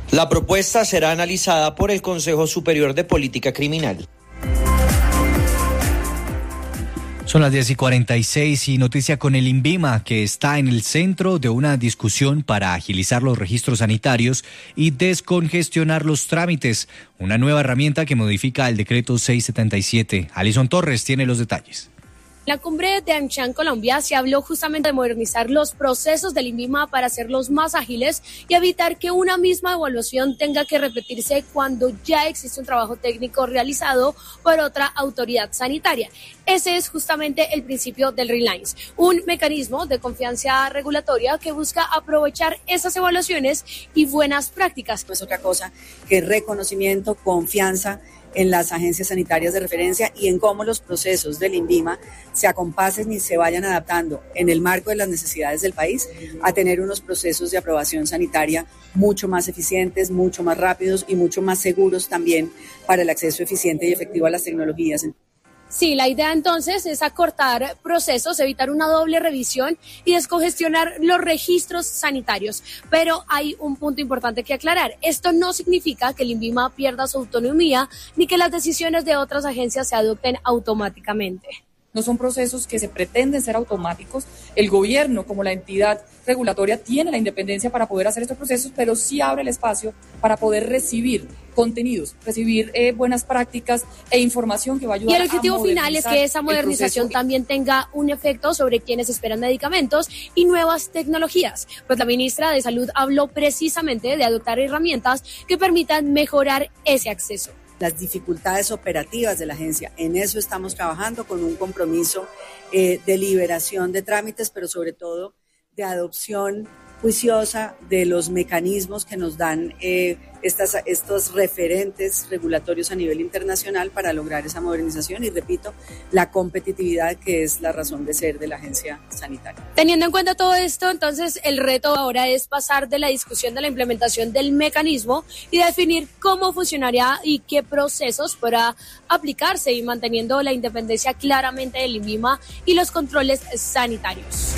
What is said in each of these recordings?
La propuesta será analizada por el Consejo Superior de Política Criminal. Son las 10:46 y noticia con el INVIMA, que está en el centro de una discusión para agilizar los registros sanitarios y descongestionar los trámites. Una nueva herramienta que modifica el decreto 677. Alison Torres tiene los detalles. En la cumbre de AmCham Colombia se habló justamente de modernizar los procesos del INVIMA para hacerlos más ágiles y evitar que una misma evaluación tenga que repetirse cuando ya existe un trabajo técnico realizado por otra autoridad sanitaria. Ese es justamente el principio del Reliance, un mecanismo de confianza regulatoria que busca aprovechar esas evaluaciones y buenas prácticas. No es otra cosa que reconocimiento, confianza en las agencias sanitarias de referencia y en cómo los procesos del INVIMA se acompasen y se vayan adaptando en el marco de las necesidades del país a tener unos procesos de aprobación sanitaria mucho más eficientes, mucho más rápidos y mucho más seguros también para el acceso eficiente y efectivo a las tecnologías. Sí, la idea entonces es acortar procesos, evitar una doble revisión y descongestionar los registros sanitarios. Pero hay un punto importante que aclarar. Esto no significa que el INVIMA pierda su autonomía ni que las decisiones de otras agencias se adopten automáticamente. No son procesos que se pretenden ser automáticos. El gobierno, como la entidad regulatoria, tiene la independencia para poder hacer estos procesos, pero sí abre el espacio para poder recibir contenidos, recibir buenas prácticas e información que va a ayudar a Y el objetivo final es que esa modernización también tenga un efecto sobre quienes esperan medicamentos y nuevas tecnologías. Pues la ministra de Salud habló precisamente de adoptar herramientas que permitan mejorar ese acceso. Las dificultades operativas de la agencia. En eso estamos trabajando con un compromiso de liberación de trámites, pero sobre todo de adopción juiciosa de los mecanismos que nos dan estos referentes regulatorios a nivel internacional para lograr esa modernización y, repito, la competitividad que es la razón de ser de la agencia sanitaria. Teniendo en cuenta todo esto, entonces el reto ahora es pasar de la discusión de la implementación del mecanismo y definir cómo funcionaría y qué procesos podrá aplicarse y manteniendo la independencia claramente del INVIMA y los controles sanitarios.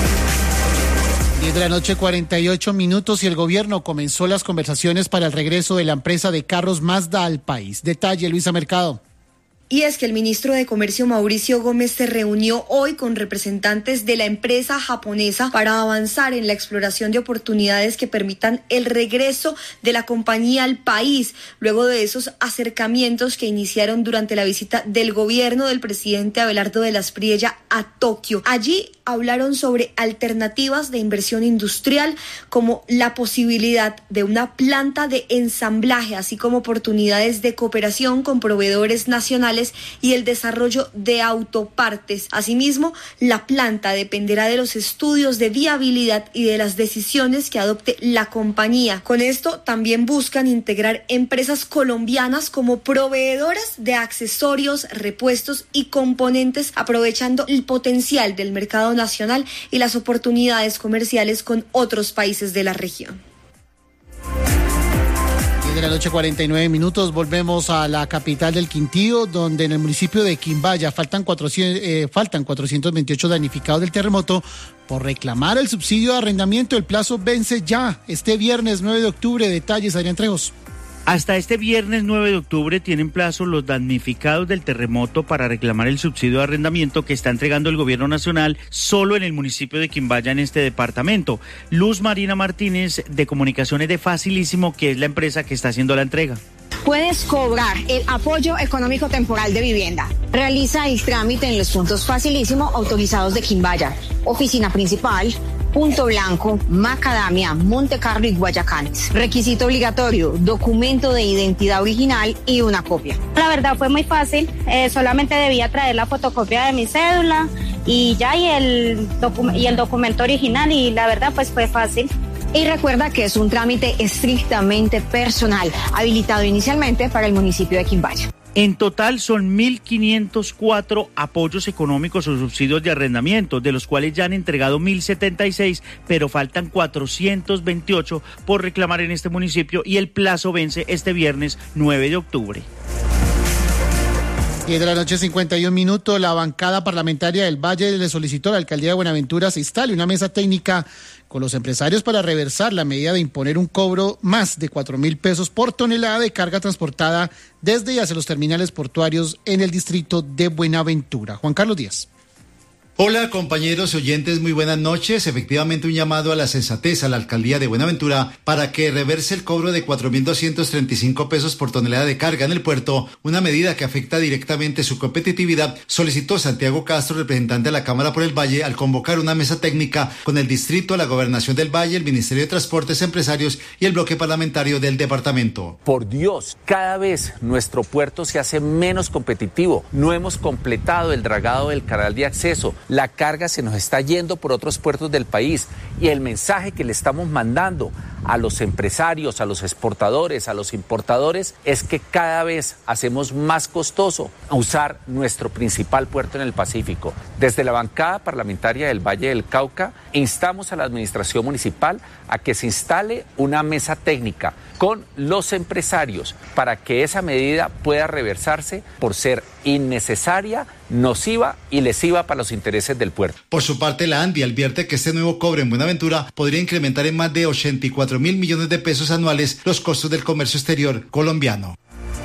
10 de la noche, 48 minutos, y el gobierno comenzó las conversaciones para el regreso de la empresa de carros Mazda al país. Detalle, Luisa Mercado. Y es que el ministro de Comercio, Mauricio Gómez, se reunió hoy con representantes de la empresa japonesa para avanzar en la exploración de oportunidades que permitan el regreso de la compañía al país, luego de esos acercamientos que iniciaron durante la visita del gobierno del presidente Abelardo de la Espriella a Tokio. Allí hablaron sobre alternativas de inversión industrial, como la posibilidad de una planta de ensamblaje, así como oportunidades de cooperación con proveedores nacionales y el desarrollo de autopartes. Asimismo, la planta dependerá de los estudios de viabilidad y de las decisiones que adopte la compañía. Con esto también buscan integrar empresas colombianas como proveedoras de accesorios, repuestos y componentes, aprovechando el potencial del mercado nacional y las oportunidades comerciales con otros países de la región. De la noche, 49 minutos, volvemos a la capital del Quindío, donde en el municipio de Quimbaya faltan 428 damnificados del terremoto por reclamar el subsidio de arrendamiento. El plazo vence ya este viernes 9 de octubre. Detalles, Adrián Trejos. Hasta este viernes 9 de octubre tienen plazo los damnificados del terremoto para reclamar el subsidio de arrendamiento que está entregando el gobierno nacional solo en el municipio de Quimbaya, en este departamento. Luz Marina Martínez, de Comunicaciones de Facilísimo, que es la empresa que está haciendo la entrega. Puedes cobrar el apoyo económico temporal de vivienda. Realiza el trámite en los puntos Facilísimo autorizados de Quimbaya, oficina principal, Punto Blanco, Macadamia, Montecarlo y Guayacanes. Requisito obligatorio: documento de identidad original y una copia. La verdad fue muy fácil, solamente debía traer la fotocopia de mi cédula y ya, y el documento original, y la verdad pues fue fácil. Y recuerda que es un trámite estrictamente personal, habilitado inicialmente para el municipio de Quimbaya. En total son 1.504 apoyos económicos o subsidios de arrendamiento, de los cuales ya han entregado 1.076, pero faltan 428 por reclamar en este municipio y el plazo vence este viernes 9 de octubre. 10:51 la bancada parlamentaria del Valle le solicitó a la alcaldía de Buenaventura se instale una mesa técnica con los empresarios para reversar la medida de imponer un cobro más de 4.000 pesos por tonelada de carga transportada desde y hacia los terminales portuarios en el distrito de Buenaventura. Juan Carlos Díaz. Hola compañeros y oyentes, muy buenas noches. Efectivamente un llamado a la sensatez a la alcaldía de Buenaventura para que reverse el cobro de 4.235 pesos por tonelada de carga en el puerto, una medida que afecta directamente su competitividad, solicitó Santiago Castro, representante de la Cámara por el Valle, al convocar una mesa técnica con el distrito, la Gobernación del Valle, el Ministerio de Transportes, empresarios y el bloque parlamentario del departamento. Por Dios, cada vez nuestro puerto se hace menos competitivo. No hemos completado el dragado del canal de acceso. La carga se nos está yendo por otros puertos del país y el mensaje que le estamos mandando a los empresarios, a los exportadores, a los importadores es que cada vez hacemos más costoso usar nuestro principal puerto en el Pacífico. Desde la bancada parlamentaria del Valle del Cauca instamos a la administración municipal a que se instale una mesa técnica con los empresarios para que esa medida pueda reversarse por ser innecesaria, nociva y lesiva para los intereses del puerto. Por su parte, la ANDI advierte que este nuevo cobro en Buenaventura podría incrementar en más de 84.000 millones de pesos anuales los costos del comercio exterior colombiano.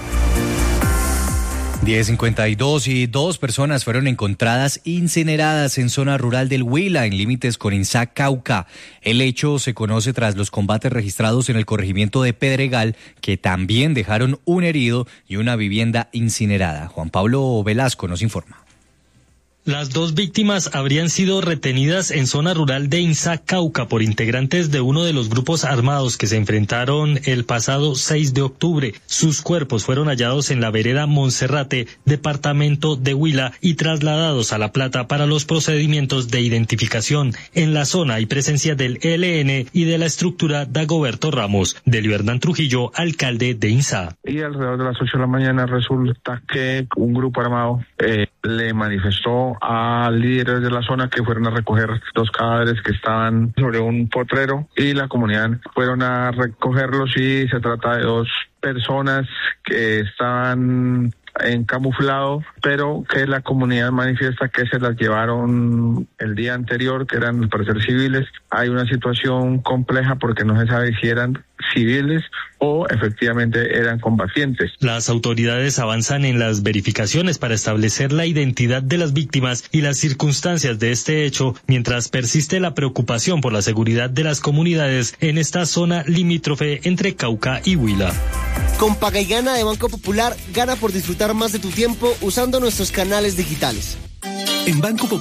10:52 y 2 personas fueron encontradas incineradas en zona rural del Huila, en límites con Insa, Cauca. El hecho se conoce tras los combates registrados en el corregimiento de Pedregal, que también dejaron un herido y una vivienda incinerada. Juan Pablo Velasco nos informa. Las 2 víctimas habrían sido retenidas en zona rural de Insa, Cauca, por integrantes de uno de los grupos armados que se enfrentaron el pasado 6 de octubre. Sus cuerpos fueron hallados en la vereda Monserrate, departamento de Huila, y trasladados a La Plata para los procedimientos de identificación. En la zona hay presencia del ELN y de la estructura Dagoberto Ramos. Delio Hernán Trujillo, alcalde de Insa. Y alrededor de las 8 de la mañana resulta que un grupo armado le manifestó a líderes de la zona que fueron a recoger 2 cadáveres que estaban sobre un potrero, y la comunidad fueron a recogerlos, y se trata de 2 personas que estaban en camuflado, pero que la comunidad manifiesta que se las llevaron el día anterior, que eran al parecer civiles. Hay una situación compleja porque no se sabe si eran civiles o efectivamente eran combatientes. Las autoridades avanzan en las verificaciones para establecer la identidad de las víctimas y las circunstancias de este hecho, mientras persiste la preocupación por la seguridad de las comunidades en esta zona limítrofe entre Cauca y Huila. Con Paga y Gana de Banco Popular, gana por disfrutar más de tu tiempo usando nuestros canales digitales. En Banco Popular